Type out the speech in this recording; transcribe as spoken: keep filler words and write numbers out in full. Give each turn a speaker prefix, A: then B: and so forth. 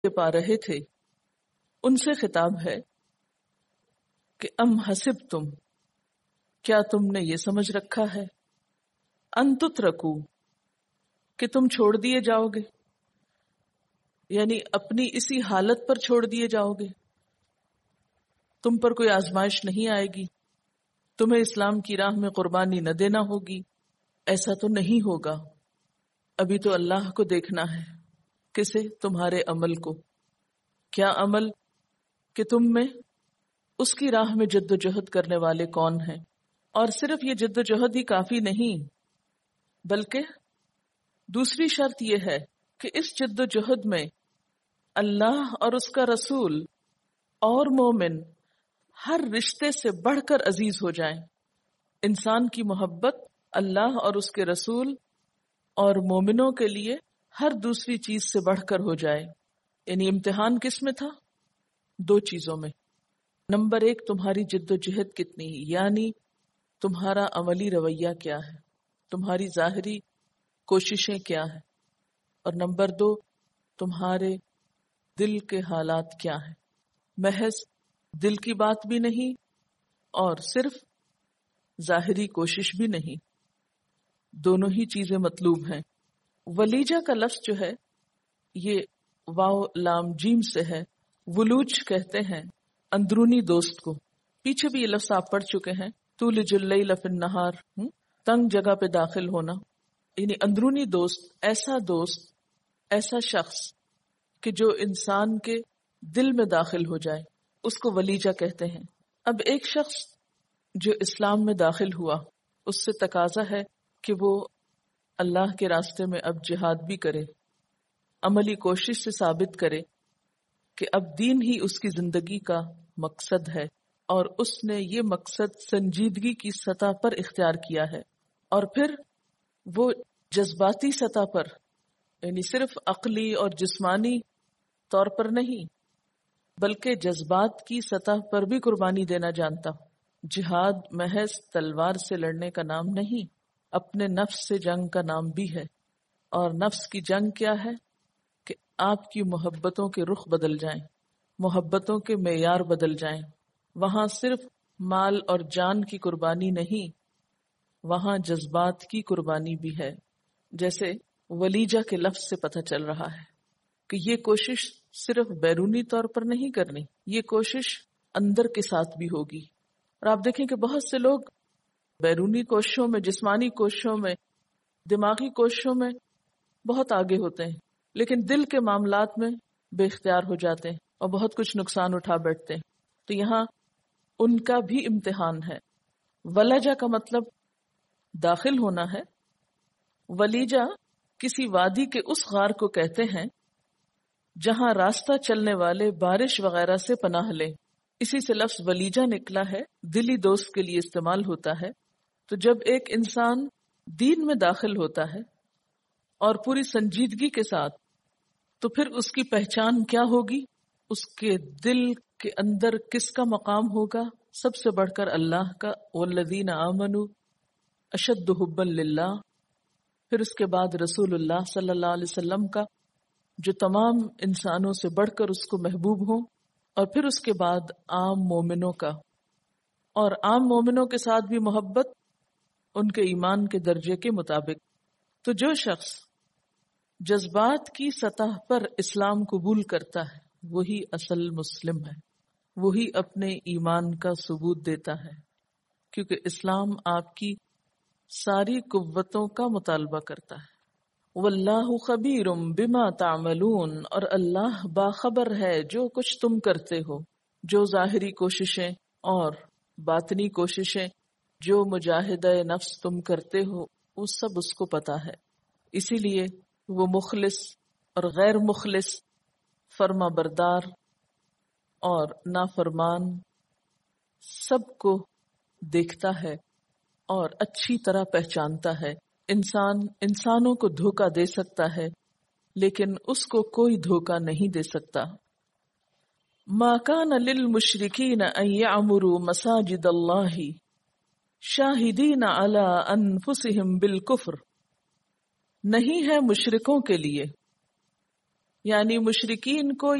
A: پا رہے تھے ان سے خطاب ہے کہ ام حسب تم، کیا تم نے یہ سمجھ رکھا ہے، ان تترکو، کہ تم چھوڑ دیے جاؤ گے، یعنی اپنی اسی حالت پر چھوڑ دیے جاؤ گے، تم پر کوئی آزمائش نہیں آئے گی، تمہیں اسلام کی راہ میں قربانی نہ دینا ہوگی؟ ایسا تو نہیں ہوگا، ابھی تو اللہ کو دیکھنا ہے۔ کسے؟ تمہارے عمل کو۔ کیا عمل؟ کہ تم میں اس کی راہ میں جد و جہد کرنے والے کون ہیں۔ اور صرف یہ جد و جہد ہی کافی نہیں، بلکہ دوسری شرط یہ ہے کہ اس جد و جہد میں اللہ اور اس کا رسول اور مومن ہر رشتے سے بڑھ کر عزیز ہو جائیں۔ انسان کی محبت اللہ اور اس کے رسول اور مومنوں کے لیے ہر دوسری چیز سے بڑھ کر ہو جائے۔ یعنی امتحان کس میں تھا؟ دو چیزوں میں۔ نمبر ایک، تمہاری جد و جہد کتنی، یعنی تمہارا عملی رویہ کیا ہے، تمہاری ظاہری کوششیں کیا ہیں، اور نمبر دو، تمہارے دل کے حالات کیا ہیں۔ محض دل کی بات بھی نہیں اور صرف ظاہری کوشش بھی نہیں، دونوں ہی چیزیں مطلوب ہیں۔ ولیجہ کا لفظ جو ہے یہ واو لام جیم سے ہے۔ ولوج کہتے ہیں اندرونی دوست کو، پیچھے بھی یہ لفظ آپ پڑھ چکے ہیں، تولج اللیل فی النہار، تنگ جگہ پہ داخل ہونا، یعنی اندرونی دوست، ایسا دوست، ایسا شخص کہ جو انسان کے دل میں داخل ہو جائے، اس کو ولیجہ کہتے ہیں۔ اب ایک شخص جو اسلام میں داخل ہوا، اس سے تقاضا ہے کہ وہ اللہ کے راستے میں اب جہاد بھی کرے، عملی کوشش سے ثابت کرے کہ اب دین ہی اس کی زندگی کا مقصد ہے، اور اس نے یہ مقصد سنجیدگی کی سطح پر اختیار کیا ہے۔ اور پھر وہ جذباتی سطح پر، یعنی صرف عقلی اور جسمانی طور پر نہیں، بلکہ جذبات کی سطح پر بھی قربانی دینا جانتا ہوں۔ جہاد محض تلوار سے لڑنے کا نام نہیں، اپنے نفس سے جنگ کا نام بھی ہے۔ اور نفس کی جنگ کیا ہے؟ کہ آپ کی محبتوں کے رخ بدل جائیں، محبتوں کے معیار بدل جائیں۔ وہاں صرف مال اور جان کی قربانی نہیں، وہاں جذبات کی قربانی بھی ہے۔ جیسے ولیجہ کے لفظ سے پتہ چل رہا ہے کہ یہ کوشش صرف بیرونی طور پر نہیں کرنی، یہ کوشش اندر کے ساتھ بھی ہوگی۔ اور آپ دیکھیں کہ بہت سے لوگ بیرونی کوششوں میں، جسمانی کوششوں میں، دماغی کوششوں میں بہت آگے ہوتے ہیں، لیکن دل کے معاملات میں بے اختیار ہو جاتے ہیں اور بہت کچھ نقصان اٹھا بیٹھتے ہیں۔ تو یہاں ان کا بھی امتحان ہے۔ ولجہ کا مطلب داخل ہونا ہے۔ ولیجہ کسی وادی کے اس غار کو کہتے ہیں جہاں راستہ چلنے والے بارش وغیرہ سے پناہ لیں۔ اسی سے لفظ ولیجہ نکلا ہے، دلی دوست کے لیے استعمال ہوتا ہے۔ تو جب ایک انسان دین میں داخل ہوتا ہے اور پوری سنجیدگی کے ساتھ، تو پھر اس کی پہچان کیا ہوگی؟ اس کے دل کے اندر کس کا مقام ہوگا؟ سب سے بڑھ کر اللہ کا، والذین آمنوا اشد حبا للہ۔ پھر اس کے بعد رسول اللہ صلی اللہ علیہ وسلم کا، جو تمام انسانوں سے بڑھ کر اس کو محبوب ہوں، اور پھر اس کے بعد عام مومنوں کا، اور عام مومنوں کے ساتھ بھی محبت ان کے ایمان کے درجے کے مطابق۔ تو جو شخص جذبات کی سطح پر اسلام قبول کرتا ہے وہی اصل مسلم ہے، وہی اپنے ایمان کا ثبوت دیتا ہے، کیونکہ اسلام آپ کی ساری قوتوں کا مطالبہ کرتا ہے۔ واللہ خبیر بما تعملون، اور اللہ باخبر ہے جو کچھ تم کرتے ہو، جو ظاہری کوششیں اور باطنی کوششیں، جو مجاہدہ نفس تم کرتے ہو، وہ سب اس کو پتا ہے۔ اسی لیے وہ مخلص اور غیر مخلص، فرما بردار اور نافرمان سب کو دیکھتا ہے اور اچھی طرح پہچانتا ہے۔ انسان انسانوں کو دھوکہ دے سکتا ہے، لیکن اس کو کوئی دھوکہ نہیں دے سکتا۔ ما کان للمشرکین ان یعمروا مساجد اللہ شاہدین علی انفسہم بالکفر، نہیں ہے مشرکوں کے لیے یعنی مشرکین کو